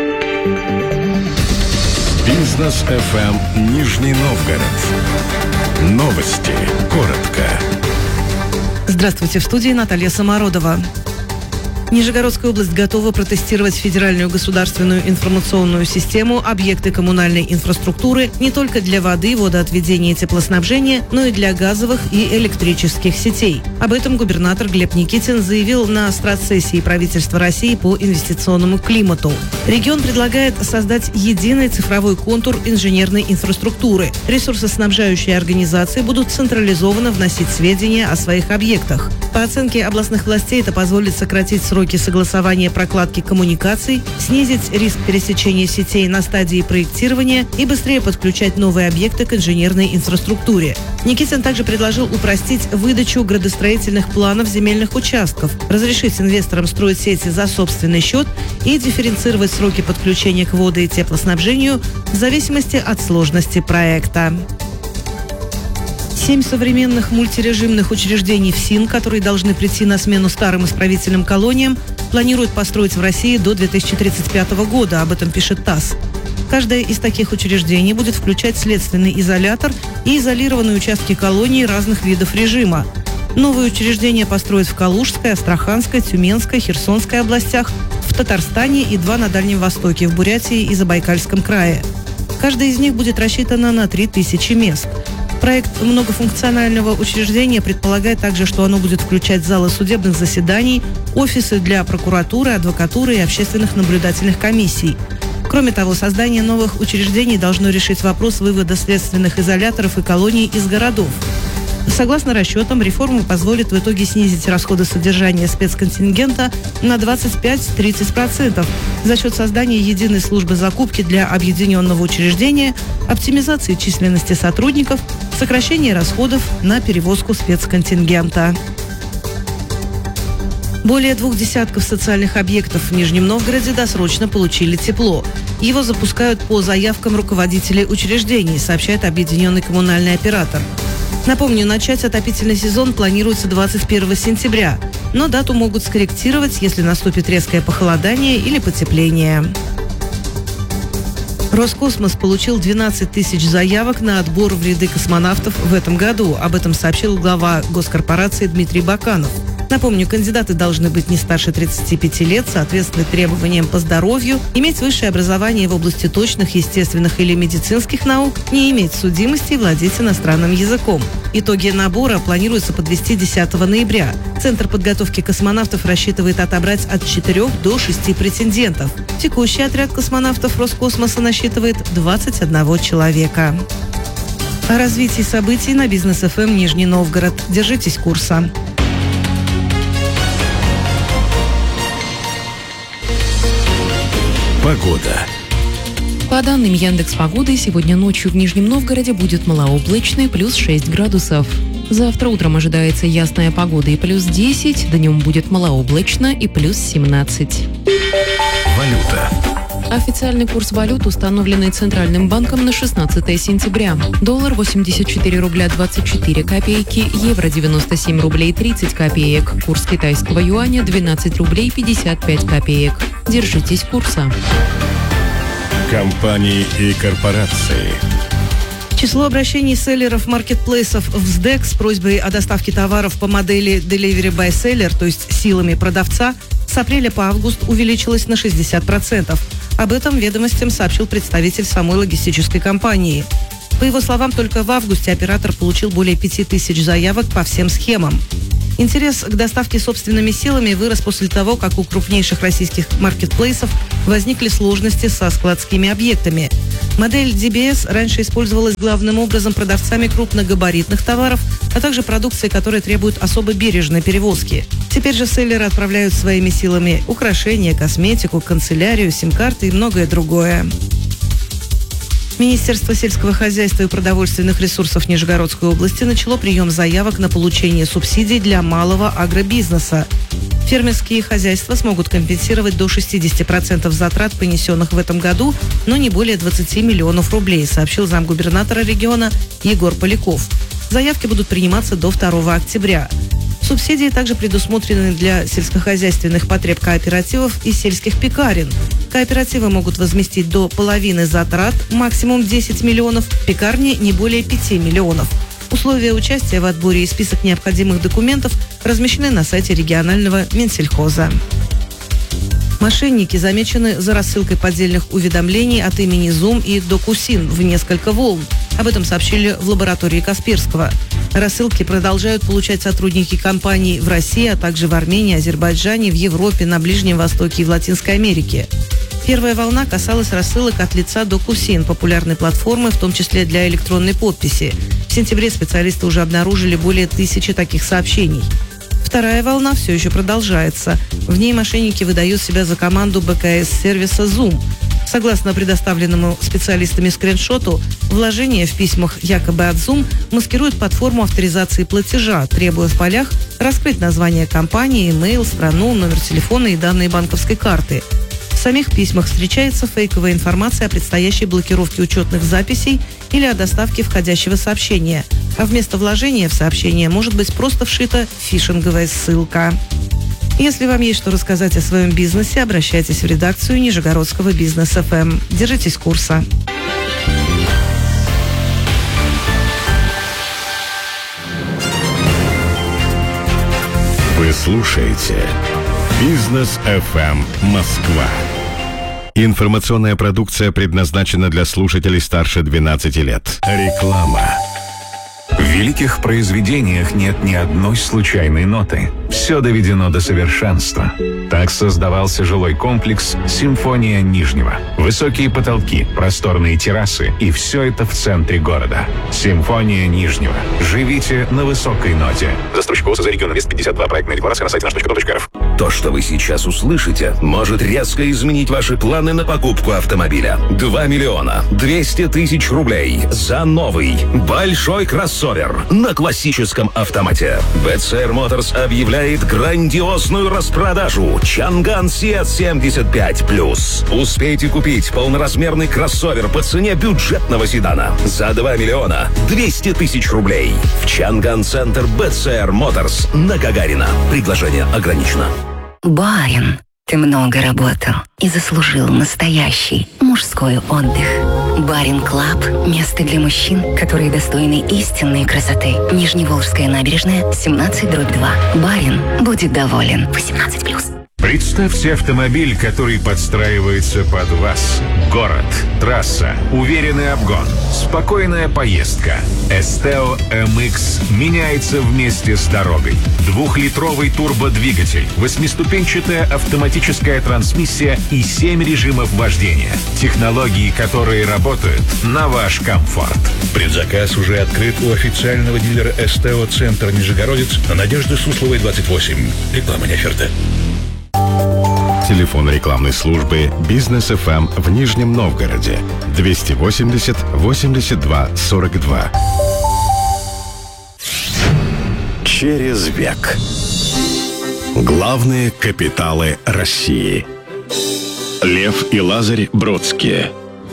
Бизнес эф эм Нижний Новгород. Новости. Коротко. Здравствуйте, в студии Наталья Самородова. Нижегородская область готова протестировать федеральную государственную информационную систему объекты коммунальной инфраструктуры не только для воды, водоотведения и теплоснабжения, но и для газовых и электрических сетей. Об этом губернатор Глеб Никитин заявил на стратсессии правительства России по инвестиционному климату. Регион предлагает создать единый цифровой контур инженерной инфраструктуры. Ресурсоснабжающие организации будут централизованно вносить сведения о своих объектах. По оценке областных властей, это позволит сократить сроки согласования прокладки коммуникаций, снизить риск пересечения сетей на стадии проектирования и быстрее подключать новые объекты к инженерной инфраструктуре. Никитин также предложил упростить выдачу градостроительных планов земельных участков, разрешить инвесторам строить сети за собственный счет и дифференцировать сроки подключения к водо- и теплоснабжению в зависимости от сложности проекта. Семь современных мультирежимных учреждений ФСИН, которые должны прийти на смену старым исправительным колониям, планируют построить в России до две тысячи тридцать пятого года, об этом пишет ТАСС. Каждое из таких учреждений будет включать следственный изолятор и изолированные участки колонии разных видов режима. Новые учреждения построят в Калужской, Астраханской, Тюменской, Херсонской областях, в Татарстане и два на Дальнем Востоке, в Бурятии и Забайкальском крае. Каждая из них будет рассчитана на три тысячи мест. Проект многофункционального учреждения предполагает также, что оно будет включать залы судебных заседаний, офисы для прокуратуры, адвокатуры и общественных наблюдательных комиссий. Кроме того, создание новых учреждений должно решить вопрос вывода следственных изоляторов и колоний из городов. Согласно расчетам, реформа позволит в итоге снизить расходы содержания спецконтингента на двадцать пять - тридцать процентов за счет создания единой службы закупки для объединенного учреждения, оптимизации численности сотрудников, сокращения расходов на перевозку спецконтингента. Более двух десятков социальных объектов в Нижнем Новгороде досрочно получили тепло. Его запускают по заявкам руководителей учреждений, сообщает объединенный коммунальный оператор. Напомню, начать отопительный сезон планируется двадцать первого сентября, но дату могут скорректировать, если наступит резкое похолодание или потепление. Роскосмос получил двенадцать тысяч заявок на отбор в ряды космонавтов в этом году. Об этом сообщил глава госкорпорации Дмитрий Баканов. Напомню, кандидаты должны быть не старше тридцати пяти лет, соответствовать требованиям по здоровью, иметь высшее образование в области точных, естественных или медицинских наук, не иметь судимости и владеть иностранным языком. Итоги набора планируется подвести десятого ноября. Центр подготовки космонавтов рассчитывает отобрать от четырёх до шести претендентов. Текущий отряд космонавтов Роскосмоса насчитывает двадцать одного человека. О развитии событий на Бизнес эф эм Нижний Новгород. Держитесь курса. Погода. По данным Яндекс.Погоды, сегодня ночью в Нижнем Новгороде будет малооблачно, плюс шесть градусов. Завтра утром ожидается ясная погода и плюс десять, днем будет малооблачно и плюс семнадцать. Валюта. Официальный курс валют, установленный Центральным банком на шестнадцатое сентября. Доллар восемьдесят четыре рубля двадцать четыре копейки, евро девяносто семь рублей тридцать копеек, курс китайского юаня двенадцать рублей пятьдесят пять копеек. Держитесь курса. Компании и корпорации. Число обращений селлеров маркетплейсов в СДЭК с просьбой о доставке товаров по модели Delivery by Seller, то есть силами продавца, с апреля по август увеличилось на шестьдесят процентов. Об этом ведомостям сообщил представитель самой логистической компании. По его словам, только в августе оператор получил более пяти тысяч заявок по всем схемам. Интерес к доставке собственными силами вырос после того, как у крупнейших российских маркетплейсов возникли сложности со складскими объектами. Модель ди би эс раньше использовалась главным образом продавцами крупногабаритных товаров, а также продукции, которая требует особо бережной перевозки. Теперь же селлеры отправляют своими силами украшения, косметику, канцелярию, сим-карты и многое другое. Министерство сельского хозяйства и продовольственных ресурсов Нижегородской области начало прием заявок на получение субсидий для малого агробизнеса. Фермерские хозяйства смогут компенсировать до шестидесяти процентов затрат, понесенных в этом году, но не более двадцати миллионов рублей, сообщил замгубернатора региона Егор Поляков. Заявки будут приниматься до второго октября. Субсидии также предусмотрены для сельскохозяйственных потреб кооперативов и сельских пекарен. Кооперативы могут возместить до половины затрат, максимум десять миллионов, пекарни не более пяти миллионов. Условия участия в отборе и список необходимых документов размещены на сайте регионального Минсельхоза. Мошенники замечены за рассылкой поддельных уведомлений от имени Zoom и Докусин в несколько волн. Об этом сообщили в лаборатории Касперского. Рассылки продолжают получать сотрудники компаний в России, а также в Армении, Азербайджане, в Европе, на Ближнем Востоке и в Латинской Америке. Первая волна касалась рассылок от лица Докусин, популярной платформы, в том числе для электронной подписи. В сентябре специалисты уже обнаружили более тысячи таких сообщений. Вторая волна все еще продолжается. В ней мошенники выдают себя за команду бэ ка эс-сервиса Zoom. Согласно предоставленному специалистами скриншоту, вложения в письмах якобы от Zoom маскируют под форму авторизации платежа, требуя в полях раскрыть название компании, имейл, страну, номер телефона и данные банковской карты. В самих письмах встречается фейковая информация о предстоящей блокировке учетных записей или о доставке входящего сообщения, а вместо вложения в сообщение может быть просто вшита фишинговая ссылка. Если вам есть что рассказать о своем бизнесе, обращайтесь в редакцию Нижегородского Бизнес эф эм. Держитесь курса. Вы слушаете Бизнес эф эм Москва. Информационная продукция предназначена для слушателей старше двенадцати лет. Реклама. великих произведениях нет ни одной случайной ноты. Все доведено до совершенства. Так создавался жилой комплекс «Симфония Нижнего». Высокие потолки, просторные террасы и все это в центре города. «Симфония Нижнего». Живите на высокой ноте. Застройщик ООО «За регион Инвест пятьдесят два». Проектная декларация на сайте наш точка ком точка эр эф. То, что вы сейчас услышите, может резко изменить ваши планы на покупку автомобиля. два миллиона двести тысяч рублей за новый большой кроссовер на классическом автомате. би си ар Motors объявляет грандиозную распродажу Чанган Сиат семьдесят пять плюс. Успейте купить полноразмерный кроссовер по цене бюджетного седана за два миллиона двести тысяч рублей в Чанган-центр би си ар Motors на Гагарина. Предложение ограничено. Барин, ты много работал и заслужил настоящий мужской отдых. Барин Клаб – место для мужчин, которые достойны истинной красоты. Нижневолжская набережная, семнадцать дробь два. Барин будет доволен. восемнадцать плюс. Представьте автомобиль, который подстраивается под вас. Город, трасса, уверенный обгон, спокойная поездка. Esteo эм икс меняется вместе с дорогой. Двухлитровый турбодвигатель, восьмиступенчатая автоматическая трансмиссия и семь режимов вождения. Технологии, которые работают на ваш комфорт. Предзаказ уже открыт у официального дилера Esteo Центр Нижегородец на Надежды Сусловой, двадцать восемь. Реклама не оферта. Телефон рекламной службы «Бизнес эф эм» в Нижнем Новгороде двести восемьдесят восемьдесят два сорок два. Через век. Главные капиталы России. Лев и Лазарь Бродские.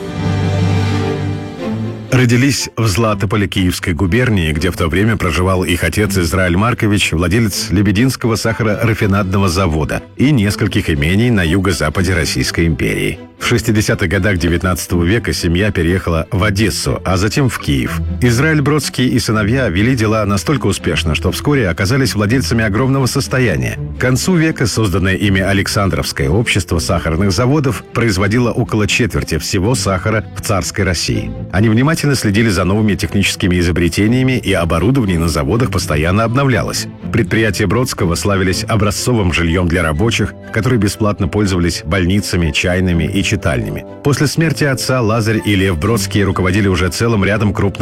Родились в Златополе Киевской губернии, где в то время проживал их отец Израиль Маркович, владелец Лебединского сахарорафинадного завода и нескольких имений на юго-западе Российской империи. В шестидесятых годах девятнадцатого века семья переехала в Одессу, а затем в Киев. Израиль Бродский и сыновья вели дела настолько успешно, что вскоре оказались владельцами огромного состояния. К концу века созданное ими Александровское общество сахарных заводов производило около четверти всего сахара в царской России. Они внимательно следили за новыми техническими изобретениями, и оборудование на заводах постоянно обновлялось. Предприятия Бродского славились образцовым жильем для рабочих, которые бесплатно пользовались больницами, чайными и читальнями. После смерти отца Лазарь и Лев Бродские руководили уже целым рядом крупных